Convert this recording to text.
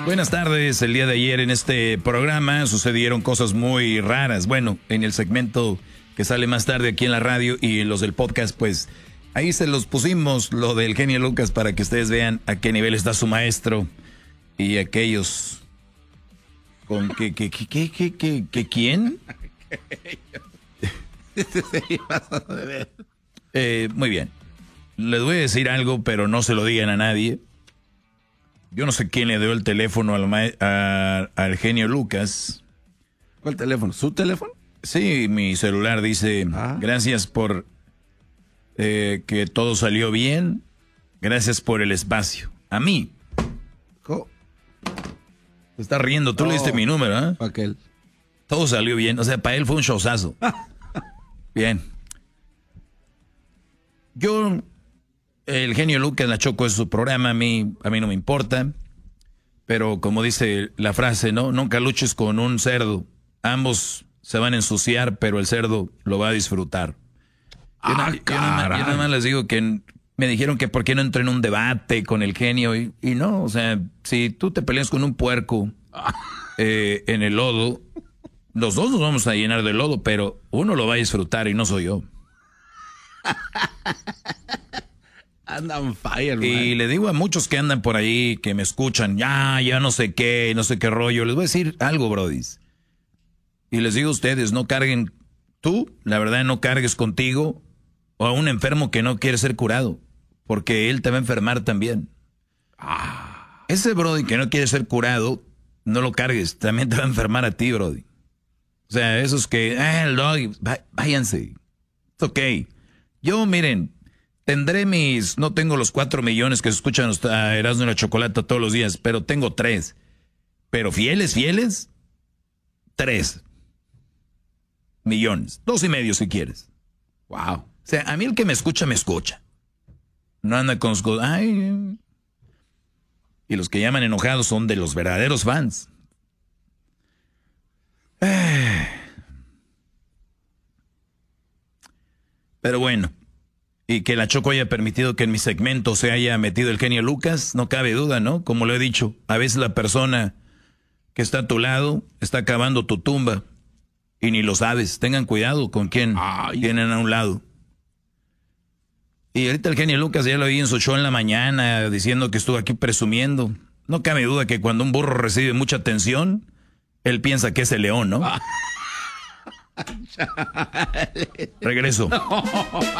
Buenas tardes. El día de ayer en este programa sucedieron cosas muy raras. Bueno, en el segmento que sale más tarde aquí en la radio y en los del podcast, pues ahí se los pusimos, lo del genio Lucas, para que ustedes vean a qué nivel está su maestro y aquellos con ¿quién? Muy bien. Les voy a decir algo, pero no se lo digan a nadie. Yo no sé quién le dio el teléfono al genio Lucas. ¿Cuál teléfono? ¿Su teléfono? Sí, mi celular dice, gracias por que todo salió bien, gracias por el espacio. A mí. Se está riendo, tú le diste mi número, ¿eh? Aquel. Todo salió bien, o sea, para él fue un showzazo. Bien. El genio Lucas, la Choco es su programa, a mí no me importa. Pero como dice la frase, ¿no? Nunca luches con un cerdo. Ambos se van a ensuciar, pero el cerdo lo va a disfrutar. Yo nada más les digo que me dijeron que por qué no entro en un debate con el genio. Y no, o sea, si tú te peleas con un puerco en el lodo, los dos nos vamos a llenar de lodo, pero uno lo va a disfrutar y no soy yo. Andan fire, y le digo a muchos que andan por ahí, que me escuchan, ya no sé qué rollo, les voy a decir algo, brodis. Y les digo a ustedes, no carguen, tú, la verdad, no cargues contigo o a un enfermo que no quiere ser curado, porque él te va a enfermar también. Ese brody que no quiere ser curado, no lo cargues, también te va a enfermar a ti, brody. O sea, esos que, el dog, váyanse. Es ok. Yo, miren, no tengo los 4 millones que se escuchan a Erasmo y la Chocolata todos los días, pero tengo 3. Pero fieles, 3 millones. 2.5 si quieres. Wow. O sea, a mí el que me escucha. No anda con sus... Ay. Y los que llaman enojados son de los verdaderos fans. Pero bueno. Y que la Choco haya permitido que en mi segmento se haya metido el genio Lucas, no cabe duda, ¿no? Como lo he dicho, a veces la persona que está a tu lado está cavando tu tumba y ni lo sabes. Tengan cuidado con quién tienen a un lado. Y ahorita el genio Lucas ya lo oí en su show en la mañana diciendo que estuvo aquí presumiendo. No cabe duda que cuando un burro recibe mucha atención, él piensa que es el león, ¿no? Regreso.